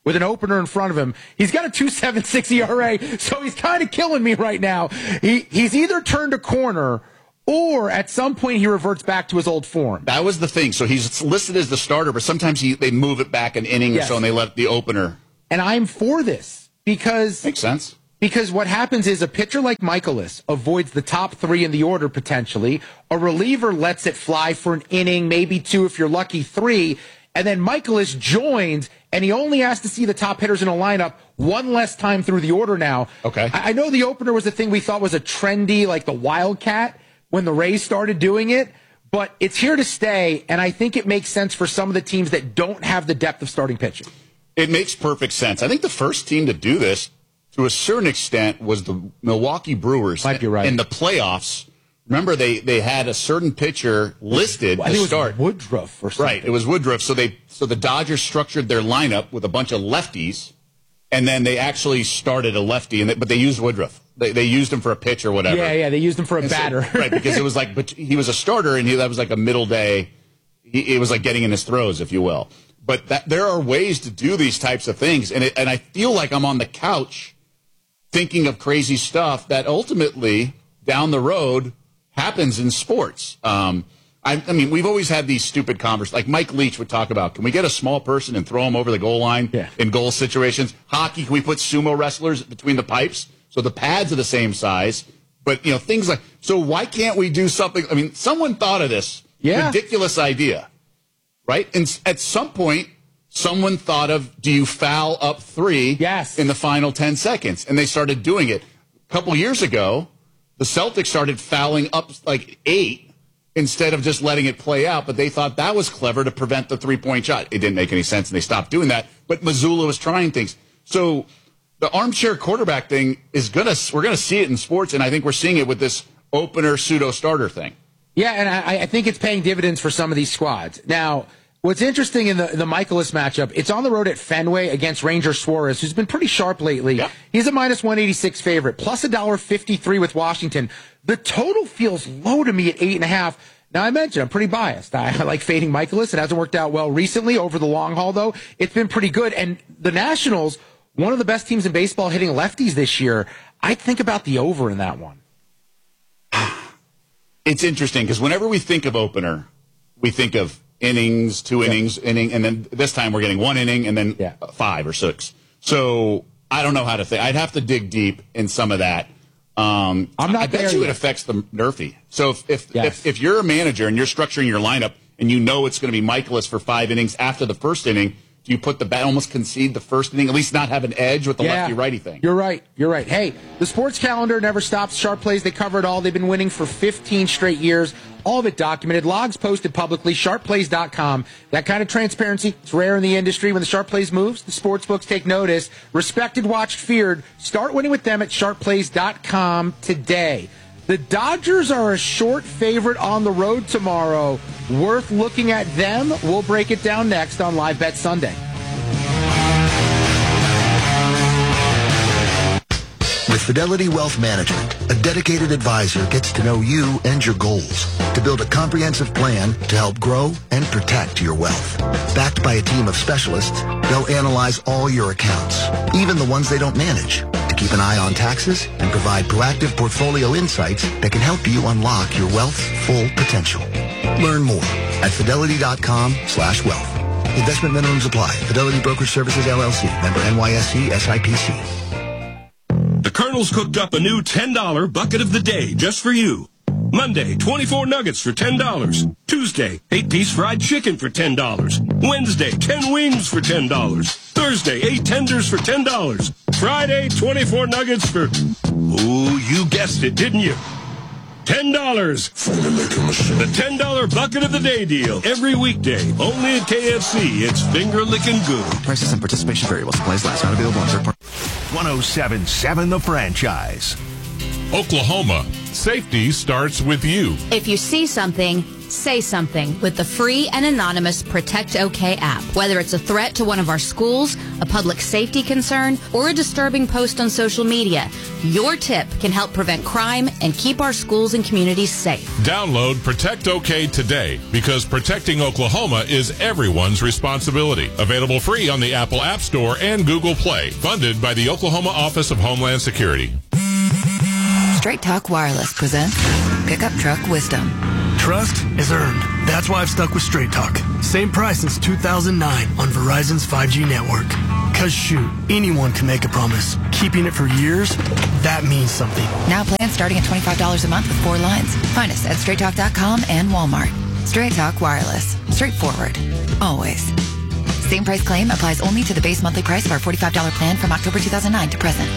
with an opener in front of him. He's got a two point seven six E R A, so he's kind of killing me right now. He He's either turned a corner or at some point he reverts back to his old form. That was the thing. So he's listed as the starter, but sometimes he, they move it back an inning yes. or so and they let the opener. And I'm for this because... Makes sense. Because what happens is a pitcher like Michaelis avoids the top three in the order potentially. A reliever lets it fly for an inning, maybe two if you're lucky, three. And then Michaelis joins, and he only has to see the top hitters in a lineup one less time through the order now. Okay. I, I know the opener was a thing we thought was a trendy, like the Wildcat, when the Rays started doing it. But it's here to stay, and I think it makes sense for some of the teams that don't have the depth of starting pitching. It makes perfect sense. I think the first team to do this, to a certain extent, was the Milwaukee Brewers. Might be right. In the playoffs, remember they, they had a certain pitcher listed I think to start. It was Woodruff or something. Right, it was Woodruff. So they so the Dodgers structured their lineup with a bunch of lefties, and then they actually started a lefty, and they, but they used Woodruff. They they used him for a pitch or whatever. Yeah, yeah, they used him for a and batter. So, right, because it was like, but he was a starter, and he, that was like a middle day. He, it was like getting in his throws, if you will. But that, there are ways to do these types of things, and it, and I feel like I'm on the couch thinking of crazy stuff that ultimately down the road happens in sports. Um, I, I mean, we've always had these stupid conversations. Like Mike Leach would talk about, can we get a small person and throw him over the goal line yeah. in goal situations? Hockey, can we put sumo wrestlers between the pipes so the pads are the same size? But, you know, things like, so why can't we do something? I mean, someone thought of this yeah. ridiculous idea, right? And at some point, someone thought of, do you foul up three yes. in the final ten seconds? And they started doing it. A couple years ago, the Celtics started fouling up like eight instead of just letting it play out, but they thought that was clever to prevent the three-point shot. It didn't make any sense, and they stopped doing that. But Missoula was trying things. So the armchair quarterback thing is going to, we're going to see it in sports, and I think we're seeing it with this opener pseudo-starter thing. Yeah, and I, I think it's paying dividends for some of these squads. Now, what's interesting in the, the Michaelis matchup, it's on the road at Fenway against Ranger Suarez, who's been pretty sharp lately. Yeah. He's a minus one eighty-six favorite, plus one dollar fifty-three with Washington. The total feels low to me at eight and a half. Now, I mentioned I'm pretty biased. I, I like fading Michaelis. It hasn't worked out well recently. Over the long haul, though, it's been pretty good. And the Nationals, one of the best teams in baseball hitting lefties this year, I'd think about the over in that one. It's interesting because whenever we think of opener, we think of innings, two yeah. innings, inning, and then this time we're getting one inning and then yeah. five or six. So I don't know how to think. I'd have to dig deep in some of that. Um, I'm not I bet there you yet. it affects the Murphy. So if if, yes. if if you're a manager and you're structuring your lineup and you know it's going to be Michaelis for five innings after the first inning, do you put the bat, almost concede the first inning, at least not have an edge with the yeah. lefty-righty thing? You're right. You're right. Hey, the sports calendar never stops. Sharp Plays, they cover it all. They've been winning for fifteen straight years. All of it documented. Logs posted publicly. sharp plays dot com. That kind of transparency, it's rare in the industry. When the Sharp Plays moves, the sports books take notice. Respected, watched, feared. Start winning with them at sharp plays dot com today. The Dodgers are a short favorite on the road tomorrow. Worth looking at them. We'll break it down next on Live Bet Sunday. With Fidelity Wealth Management, a dedicated advisor gets to know you and your goals to build a comprehensive plan to help grow and protect your wealth. Backed by a team of specialists, they'll analyze all your accounts, even the ones they don't manage, to keep an eye on taxes and provide proactive portfolio insights that can help you unlock your wealth's full potential. Learn more at fidelity dot com slash wealth. Investment minimums apply. Fidelity Brokerage Services, L L C. Member N Y S E S I P C. The Colonel's cooked up a new ten dollar bucket of the day just for you. Monday, twenty-four nuggets for ten dollars. Tuesday, eight-piece fried chicken for ten dollars. Wednesday, ten wings for ten dollars. Thursday, eight tenders for ten dollars. Friday, twenty-four nuggets for... Ooh, you guessed it, didn't you? ten dollars. The ten dollar bucket of the day deal. Every weekday. Only at K F C. It's finger-licking good. Prices and participation vary while supplies last. Not available on third party. one oh seven point seven The Franchise. Oklahoma. Safety starts with you. If you see something, Say something with the free and anonymous Protect OK app. Whether it's a threat to one of our schools, a public safety concern, or a disturbing post on social media, your tip can help prevent crime and keep our schools and communities safe. Download Protect OK today, because protecting Oklahoma is everyone's responsibility. Available free on the Apple App Store and Google Play. Funded by the Oklahoma Office of Homeland Security. Straight Talk Wireless presents Pickup Truck Wisdom. Trust is earned. That's why I've stuck with Straight Talk. Same price since two thousand nine on Verizon's five G network. Cause shoot, anyone can make a promise. Keeping it for years, that means something. Now plans starting at twenty-five dollars a month with four lines. Find us at straight talk dot com and Walmart. Straight Talk Wireless. Straightforward. Always. Same price claim applies only to the base monthly price of our forty-five dollars plan from October two thousand nine to present.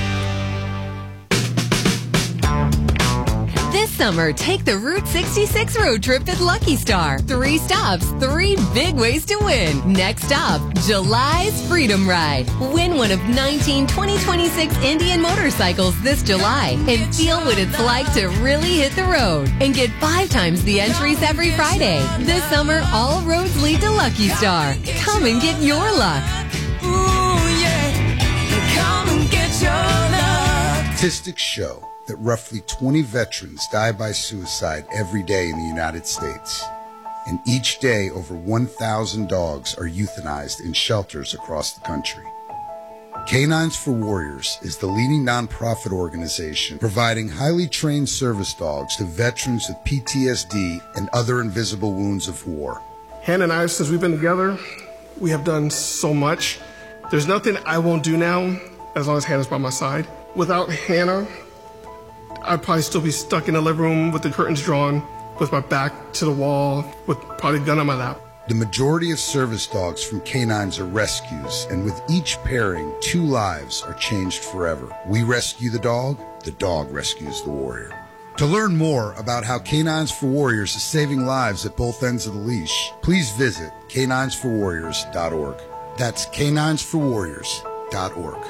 This summer, take the Route sixty-six road trip at Lucky Star. Three stops, three big ways to win. Next stop, July's Freedom Ride. Win one of nineteen twenty twenty-six Indian motorcycles this July and feel what it's like to really hit the road. And get five times the entries every Friday. This summer, all roads lead to Lucky Star. Come and get your luck. Ooh, yeah. Come and get your luck. Statistics show that roughly twenty veterans die by suicide every day in the United States. And each day, over one thousand dogs are euthanized in shelters across the country. Canines for Warriors is the leading nonprofit organization providing highly trained service dogs to veterans with P T S D and other invisible wounds of war. Hannah and I, since we've been together, we have done so much. There's nothing I won't do now as long as Hannah's by my side. Without Hannah, I'd probably still be stuck in the living room with the curtains drawn, with my back to the wall, with probably a gun on my lap. The majority of service dogs from canines are rescues, and with each pairing, two lives are changed forever. We rescue the dog, the dog rescues the warrior. To learn more about how Canines for Warriors is saving lives at both ends of the leash, please visit canines for warriors dot org. That's canines for warriors dot org.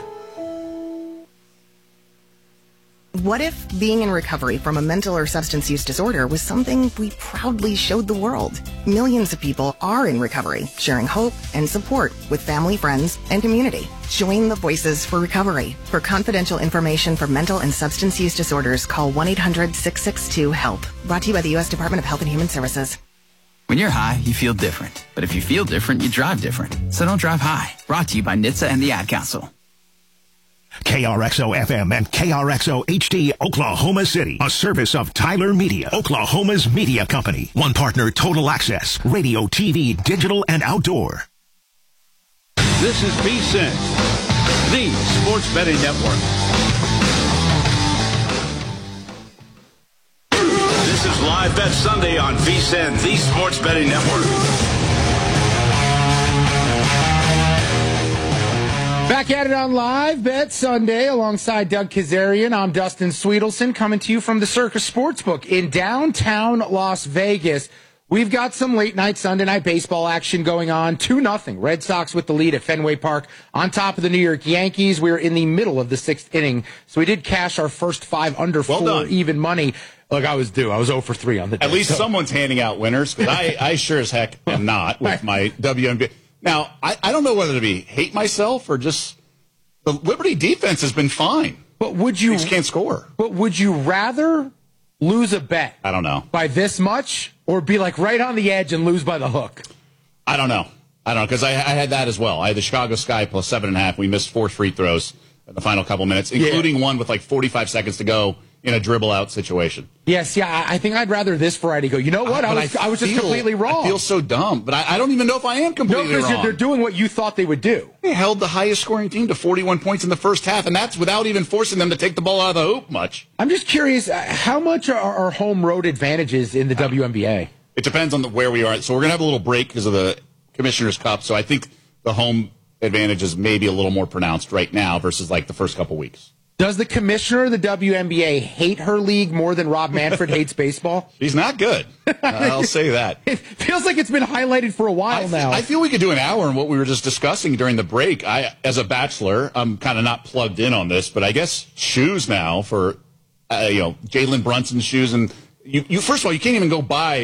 What if being in recovery from a mental or substance use disorder was something we proudly showed the world? Millions of people are in recovery, sharing hope and support with family, friends, and community. Join the Voices for Recovery. For confidential information for mental and substance use disorders, call one eight hundred six six two HELP. Brought to you by the U S Department of Health and Human Services. When you're high, you feel different. But if you feel different, you drive different. So don't drive high. Brought to you by N H T S A and the Ad Council. K R X O F M and K R X O H D, Oklahoma City. A service of Tyler Media, Oklahoma's media company. One partner, Total Access. Radio, T V, digital, and outdoor. This is V S I N, the Sports Betting Network. This is Live Bet Sunday on V S I N, the Sports Betting Network. Back at it on Live Bet Sunday alongside Doug Kazarian. I'm Dustin Sweetelson coming to you from the Circus Sportsbook in downtown Las Vegas. We've got some late night Sunday night baseball action going on. two nothing. Red Sox with the lead at Fenway Park on top of the New York Yankees. We're in the middle of the sixth inning, so we did cash our first five under well four done. even money. Look, I was due. I was zero for three on the day. At least so. someone's handing out winners, because I, I sure as heck am not with my W N B A. Now, I, I don't know whether to be hate myself or just the Liberty defense has been fine. But would you they just can't score? But would you rather lose a bet? I don't know. By this much, or be like right on the edge and lose by the hook? I don't know. I don't know, because I, I had that as well. I had the Chicago Sky plus seven and a half. We missed four free throws in the final couple minutes, including yeah. one with like forty-five seconds to go in a dribble out situation. Yes, yeah, I think I'd rather this Friday go. You know what? I, I was I, I was feel, just completely wrong. I feel so dumb, but I, I don't even know if I am completely no, wrong. No, they're doing what you thought they would do. They held the highest scoring team to forty-one points in the first half, and that's without even forcing them to take the ball out of the hoop much. I'm just curious, uh, how much are, are home road advantages in the uh, W N B A? It depends on the, where we are. So we're going to have a little break because of the Commissioner's Cup, so I think the home advantage is maybe a little more pronounced right now versus like the first couple weeks. Does the commissioner of the W N B A hate her league more than Rob Manfred hates baseball? He's not good. Uh, I'll say that. It feels like it's been highlighted for a while I, now. I feel we could do an hour on what we were just discussing during the break. I, as a bachelor, I'm kind of not plugged in on this, but I guess shoes now for, uh, you know, Jalen Brunson's shoes. And you, you, first of all, you can't even go buy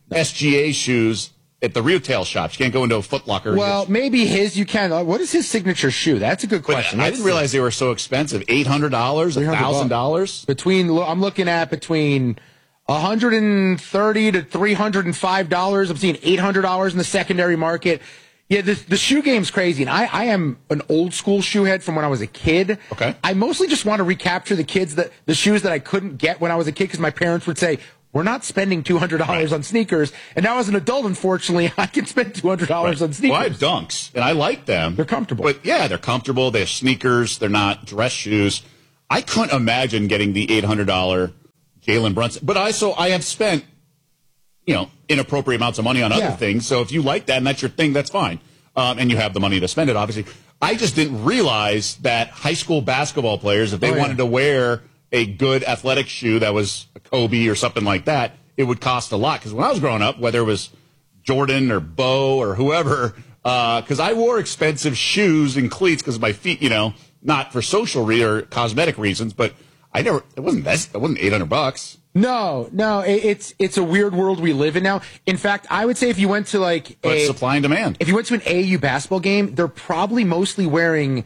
S G A shoes at the retail shops. You can't go into a Foot Locker. Well, maybe his you can. Uh, What is his signature shoe? That's a good question. But I Let's didn't see. realize they were so expensive. eight hundred dollars, one thousand dollars? Between, I'm looking at between one hundred thirty to three hundred five dollars. I'm seeing eight hundred dollars in the secondary market. Yeah, the, the shoe game's crazy, and I, I am an old school shoe head from when I was a kid. Okay. I mostly just want to recapture the kids that the shoes that I couldn't get when I was a kid because my parents would say, we're not spending two hundred dollars right. on sneakers. And now as an adult, unfortunately, I can spend two hundred dollars right. on sneakers. Well, I have Dunks, and I like them. They're comfortable. But, yeah, they're comfortable. They have sneakers. They're not dress shoes. I couldn't imagine getting the eight hundred dollars Jalen Brunson. But I, so I have spent, you know, inappropriate amounts of money on other Yeah. things. So if you like that and that's your thing, that's fine. Um, and you have the money to spend it, obviously. I just didn't realize that high school basketball players, if they Oh, yeah. wanted to wear a good athletic shoe that was a Kobe or something like that, it would cost a lot. Because when I was growing up, whether it was Jordan or Bo or whoever, because I wore expensive shoes and cleats because my feet, you know, not for social re- or cosmetic reasons, but I never, it wasn't that, it wasn't eight hundred bucks. No, no, it, it's it's a weird world we live in now. In fact, I would say if you went to like But a supply and demand. if you went to an A A U basketball game, they're probably mostly wearing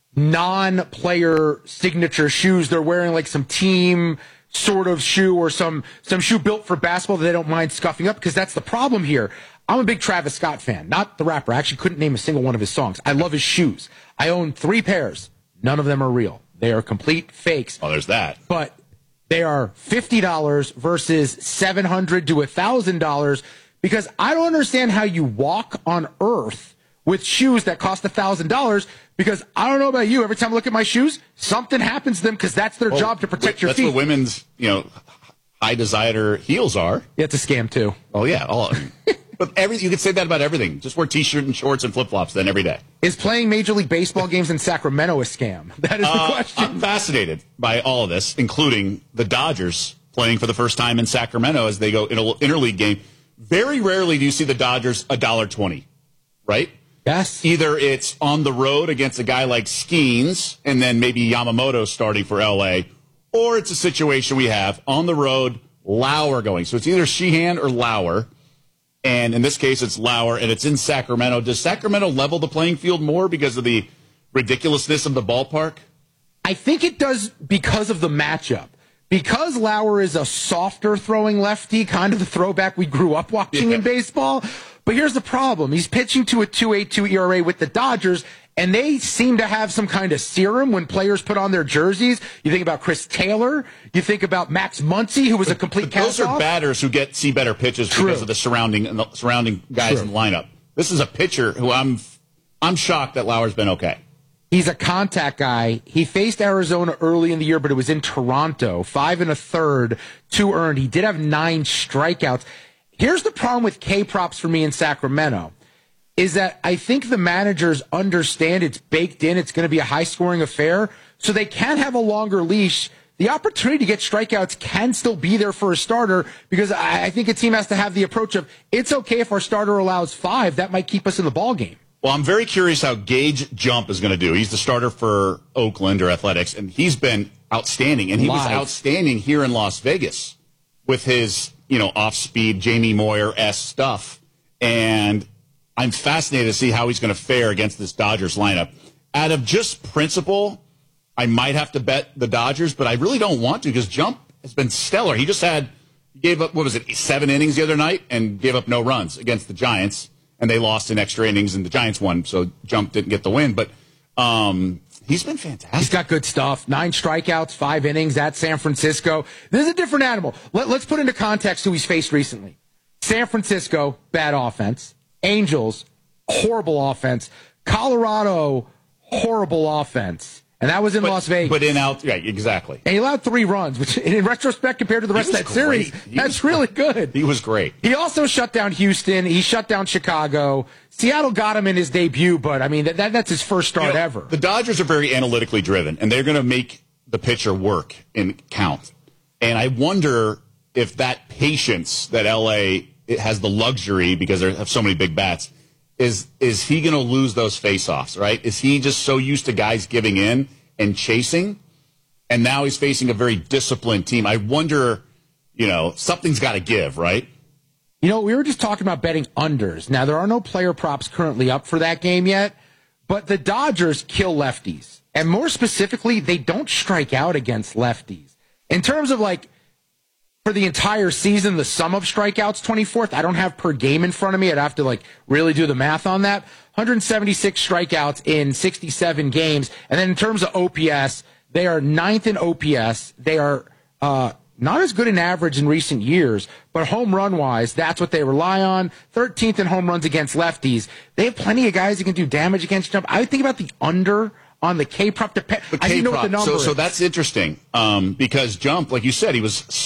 non-player signature shoes. They're wearing like some team sort of shoe or some some shoe built for basketball that they don't mind scuffing up because that's the problem here. I'm a big Travis Scott fan, not the rapper. I actually couldn't name a single one of his songs. I love his shoes. I own three pairs. None of them are real. They are complete fakes. Oh, there's that. But they are fifty dollars versus seven hundred dollars to one thousand dollars because I don't understand how you walk on earth with shoes that cost one thousand dollars because I don't know about you. Every time I look at my shoes, something happens to them because that's their Well, job to protect your that's feet. what women's, you know, high designer heels are. Yeah, it's a scam too. Oh yeah, all but every you could say that about everything. Just wear t-shirt and shorts and flip flops then every day. Is playing Major League Baseball games in Sacramento a scam? That is the Uh, question. I'm fascinated by all of this, including the Dodgers playing for the first time in Sacramento as they go in an interleague game. Very rarely do you see the Dodgers a dollar twenty, right? Yes. Either it's on the road against a guy like Skeens and then maybe Yamamoto starting for L A, or it's a situation we have on the road, Lauer going. So it's either Sheehan or Lauer. And in this case, it's Lauer, and it's in Sacramento. Does Sacramento level the playing field more because of the ridiculousness of the ballpark? I think it does because of the matchup. Because Lauer is a softer throwing lefty, kind of the throwback we grew up watching Yeah. in baseball. But here's the problem. He's pitching to a two point eight two E R A with the Dodgers, and they seem to have some kind of serum when players put on their jerseys. You think about Chris Taylor. You think about Max Muncy, who was a complete Those cast-off. are batters who get see better pitches True. because of the surrounding the surrounding guys True. in the lineup. This is a pitcher who I'm I'm shocked that Lauer's been okay. He's a contact guy. He faced Arizona early in the year, but it was in Toronto. Five and a third, two earned. He did have nine strikeouts. Here's the problem with K-props for me in Sacramento, is that I think the managers understand it's baked in. It's going to be a high-scoring affair, so they can have a longer leash. The opportunity to get strikeouts can still be there for a starter because I I think a team has to have the approach of, it's okay if our starter allows five. That might keep us in the ballgame. Well, I'm very curious how Gage Jump is going to do. He's the starter for Oakland or Athletics, and he's been outstanding. And he was Live. outstanding here in Las Vegas with his, you know, off-speed Jamie Moyer-esque stuff. And I'm fascinated to see how he's going to fare against this Dodgers lineup. Out of just principle, I might have to bet the Dodgers, but I really don't want to because Jump has been stellar. He just had, he gave up, what was it, seven innings the other night and gave up no runs against the Giants. And they lost in extra innings, and the Giants won, so Jump didn't get the win. But um, he's been fantastic. He's got good stuff. Nine strikeouts, five innings at San Francisco. This is a different animal. Let, let's put into context who he's faced recently. San Francisco, bad offense. Angels, horrible offense. Colorado, horrible offense. And that was in but, Las Vegas. But in out, yeah, exactly. And he allowed three runs, which in retrospect, compared to the rest of that great. series, He that's was really good. He was great. He also shut down Houston. He shut down Chicago. Seattle got him in his debut, but I mean, that, that that's his first start You know, ever. The Dodgers are very analytically driven, and they're going to make the pitcher work and count. And I wonder if that patience that L A has the luxury because they have so many big bats, is is he going to lose those faceoffs, right? Is he just so used to guys giving in and chasing, and now he's facing a very disciplined team? I wonder, you know, something's got to give, right? You know, we were just talking about betting unders. Now, there are no player props currently up for that game yet, but the Dodgers kill lefties. And more specifically, they don't strike out against lefties. In terms of, like, for the entire season, the sum of strikeouts, twenty-fourth, I don't have per game in front of me. I'd have to, like, really do the math on that. one hundred seventy-six strikeouts in sixty-seven games. And then in terms of O P S, they are ninth in O P S. They are uh, not as good in average in recent years, but home run-wise, that's what they rely on. thirteenth in home runs against lefties. They have plenty of guys who can do damage against jump. I would think about the under on the K-prop. Dep- The I didn't know what the K-prop. number So, so is. that's interesting um, because Jump, like you said, he was